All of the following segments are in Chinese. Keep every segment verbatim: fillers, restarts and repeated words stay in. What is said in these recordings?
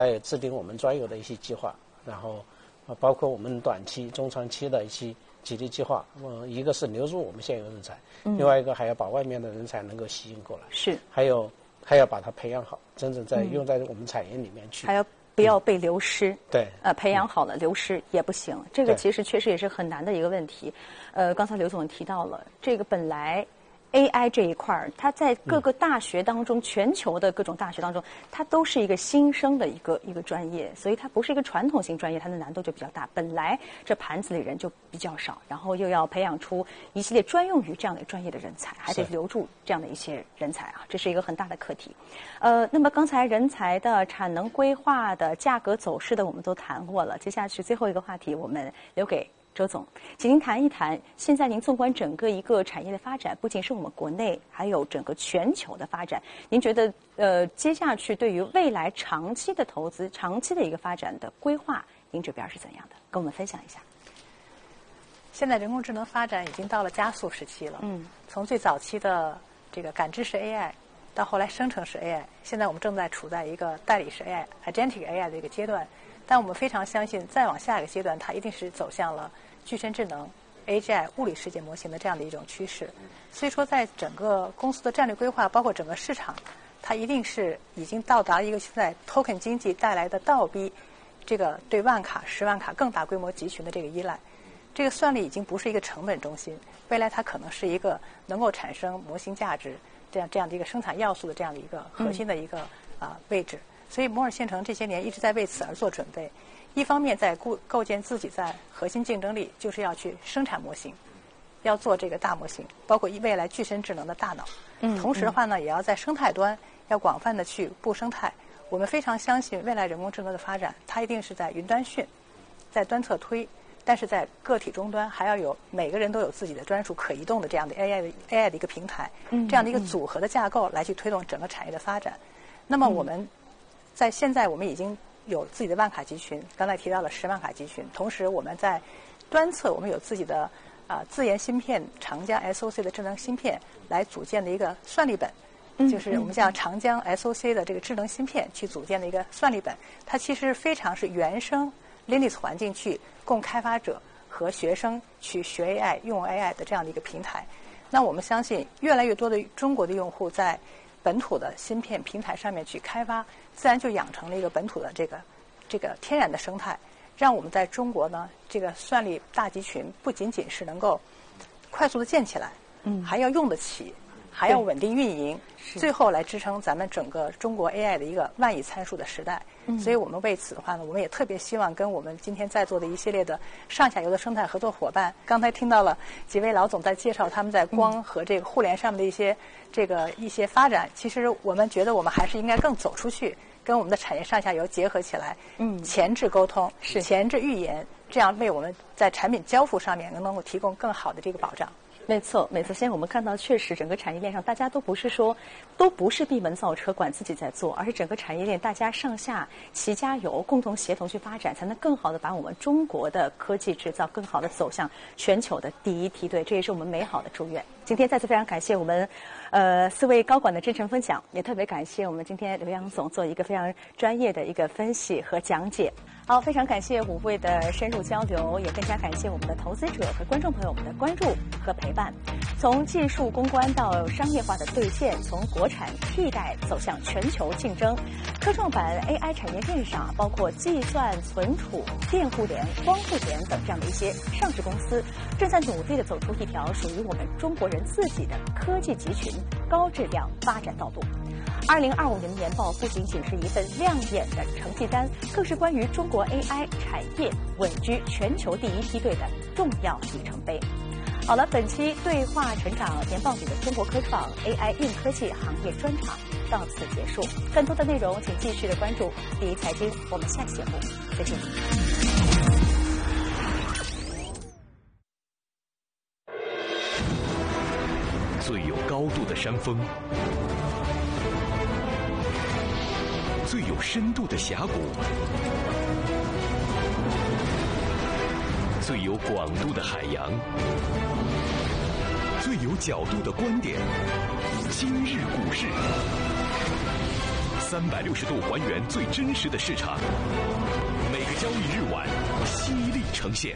还有制定我们专有的一些计划，然后包括我们短期、中长期的一些激励计划。嗯，一个是留住我们现有人才，嗯、另外一个还要把外面的人才能够吸引过来。 是， 还有还要把它培养好，真正在、嗯、用在我们产业里面去。 还要不要被流失？ 嗯、对， 呃，培养好了，流失也不行。这个其实确实也是很难的一个问题。呃，刚才刘总提到了，这个本来 A I 这一块儿，它在各个大学当中，嗯、全球的各种大学当中，它都是一个新生的一个一个专业，所以它不是一个传统型专业，它的难度就比较大。本来这盘子里人就比较少，然后又要培养出一系列专用于这样的专业的人才，还得留住这样的一些人才啊，这是一个很大的课题。呃，那么刚才人才的、产能规划的、价格走势的，我们都谈过了。接下去最后一个话题，我们留给周总，请您谈一谈，现在您纵观整个一个产业的发展，不仅是我们国内，还有整个全球的发展，您觉得呃，接下去对于未来长期的投资、长期的一个发展的规划，您这边是怎样的？跟我们分享一下。 现在人工智能发展已经到了加速时期了。嗯，从最早期的这个感知式 A I， 到后来生成式 A I， 现在我们正在处在一个代理式 A I、agentic A I 的一个阶段。但我们非常相信，再往下一个阶段，它一定是走向了具身智能 A G I 物理世界模型的这样的一种趋势。所以说，在整个公司的战略规划，包括整个市场，它一定是已经到达一个现在 token 经济带来的倒逼这个对万卡、十万卡更大规模集群的这个依赖。这个算力已经不是一个成本中心，未来它可能是一个能够产生模型价值这样这样的一个生产要素的这样的一个核心的一个啊、嗯呃、位置。所以摩尔线程这些年一直在为此而做准备，一方面在构构建自己在核心竞争力，就是要去生产模型，要做这个大模型，包括未来具身智能的大脑。嗯，同时的话呢，也要在生态端要广泛的去布生态。我们非常相信未来人工智能的发展，它一定是在云端训，在端侧推，但是在个体终端还要有每个人都有自己的专属可移动的这样的 A I 的 A I 的一个平台，嗯，这样的一个组合的架构来去推动整个产业的发展。那么我们在现在我们已经有自己的万卡集群，刚才提到了十万卡集群，同时我们在端侧我们有自己的啊、呃、自研芯片长江 S O C 的智能芯片来组建的一个算力本，就是我们叫长江 S O C 的这个智能芯片去组建的一个算力本，它其实非常是原生 Linux 环境去供开发者和学生去学 A I 用 A I 的这样的一个平台。那我们相信越来越多的中国的用户在本土的芯片平台上面去开发，自然就养成了一个本土的这个这个天然的生态，让我们在中国呢这个算力大集群不仅仅是能够快速的建起来，嗯，还要用得起，还要稳定运营，最后来支撑咱们整个中国 A I 的一个万亿参数的时代。嗯，所以我们为此的话呢，我们也特别希望跟我们今天在座的一系列的上下游的生态合作伙伴，刚才听到了几位老总在介绍他们在光和这个互联上面的一些、嗯、这个一些发展，其实我们觉得我们还是应该更走出去，跟我们的产业上下游结合起来，嗯，前置沟通，是前置预研，这样为我们在产品交付上面能够提供更好的这个保障。 没错，没错。现在我们看到，确实整个产业链上，大家都不是说，都不是闭门造车，管自己在做，而是整个产业链大家上下齐加油，共同协同去发展，才能更好的把我们中国的科技制造更好的走向全球的第一梯队。这也是我们美好的祝愿。今天再次非常感谢我们呃四位高管的真诚分享，也特别感谢我们今天刘洋总做一个非常专业的一个分析和讲解。好，非常感谢五位的深入交流，也更加感谢我们的投资者和观众朋友们的关注和陪伴。从技术攻关到商业化的兑现，从国产替代走向全球竞争，科创板 A I 产业链上，包括计算、存储、电互联、光互联等这样的一些上市公司，正在努力的走出一条属于我们中国人自己的科技集群高质量发展道路。二零二五年的年报不仅仅是一份亮眼的成绩单，更是关于中国 A I 产业稳居全球第一梯队的重要里程碑。好了，本期对话成长年报里的中国科创 A I 硬科技行业专场到此结束。更多的内容请继续的关注第一财经，我们下期节目再见。 最有高度的山峰，最有深度的峡谷，最有广度的海洋，最有角度的观点。今日股市。 三百六十度还原最真实的市场，每个交易日晚犀利呈现。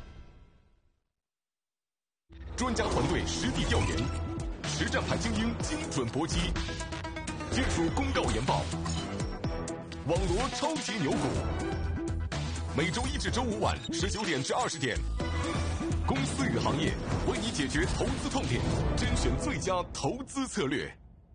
专家团队实地调研，实战派精英精准搏击，技术公告研报，网罗超级牛股。每周一至周五晚十九点至二十点，公司与行业为你解决投资痛点，甄选最佳投资策略。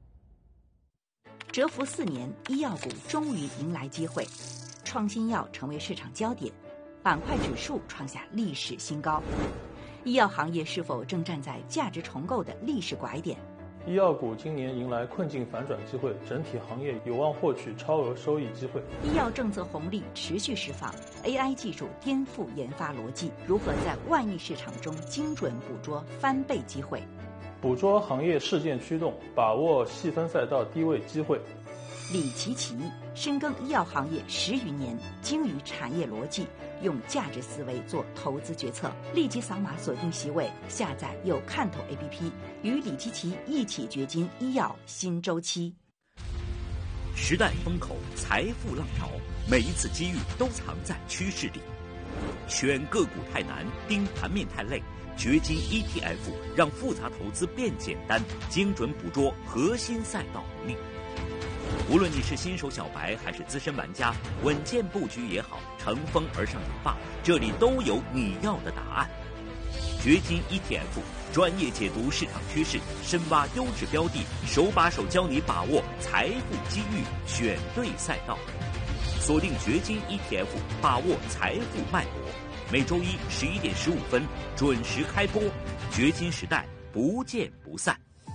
蛰伏四年，医药股终于迎来机会，创新药成为市场焦点，板块指数创下历史新高。医药行业是否正站在价值重构的历史拐点？ 医药股今年迎来困境反转机会，整体行业有望获取超额收益机会。 医药政策红利持续释放 ，A I 技术颠覆研发逻辑，如何在万亿市场中精准捕捉翻倍机会？ 捕捉行业事件驱动，把握细分赛道低位机会。 李奇奇深耕医药行业十余年，精于产业逻辑，用价值思维做投资决策。立即扫码锁定席位，下载有看头 A P P， 与李奇奇一起掘金医药新周期。 时代风口，财富浪潮，每一次机遇都藏在趋势里。选个股太难，盯盘面太累，掘金 E T F 让复杂投资变简单，精准捕捉核心赛道红利。无论你是新手小白还是资深玩家，稳健布局也好，乘风而上也罢，这里都有你要的答案。掘金 E T F 专业解读市场趋势，深挖优质标的，手把手教你把握财富机遇，选对赛道。锁定掘金 E T F， 把握财富脉搏。每周一十一点十五分准时开播，掘金时代不见不散。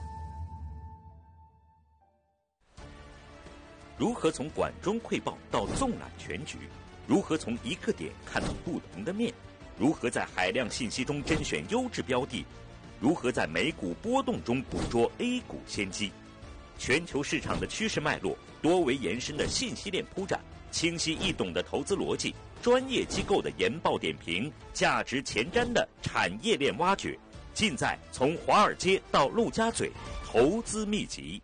如何从管中窥豹到纵览全局？如何从一个点看到不同的面？如何在海量信息中甄选优质标的？如何在美股波动中捕捉 A 股先机？全球市场的趋势脉络，多维延伸的信息链铺展，清晰易懂的投资逻辑，专业机构的研报点评，价值前瞻的产业链挖掘，尽在从华尔街到陆家嘴投资秘籍。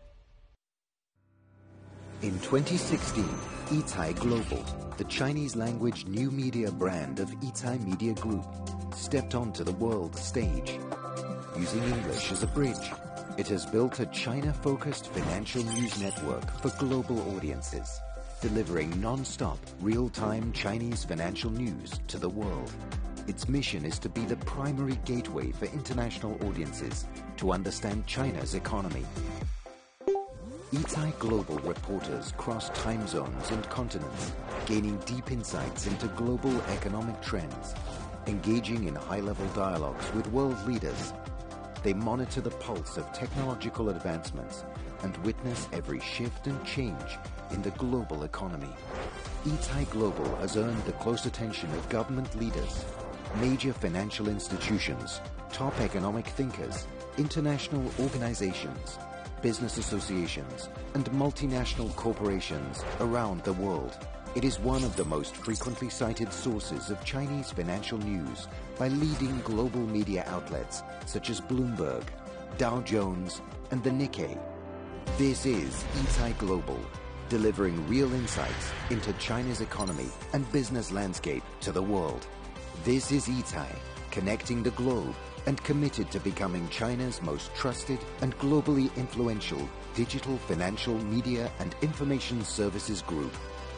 In twenty sixteen, Yitai Global, the Chinese-language new media brand of Yitai Media Group, stepped onto the world stage. Using English as a bridge, it has built a China-focused financial news network for global audiences, delivering non-stop, real-time Chinese financial news to the world. Its mission is to be the primary gateway for international audiences to understand China's economy. Yitai Global reporters cross time zones and continents, gaining deep insights into global economic trends, engaging in high-level dialogues with world leaders. They monitor the pulse of technological advancements and witness every shift and change in the global economy. Yitai Global has earned the close attention of government leaders, major financial institutions, top economic thinkers, international organizations, business associations, and multinational corporations around the world. It is one of the most frequently cited sources of Chinese financial news by leading global media outlets such as Bloomberg, Dow Jones, and the Nikkei. This is Yitai Global, delivering real insights into China's economy and business landscape to the world. This is Yitai, connecting the globe and committed to becoming China's most trusted and globally influential digital financial media and information services group.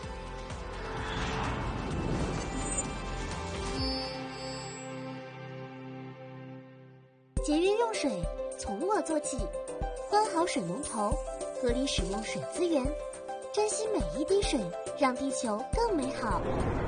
节约用水，从我做起。关好水龙头，合理使用水资源，珍惜每一滴水，让地球更美好。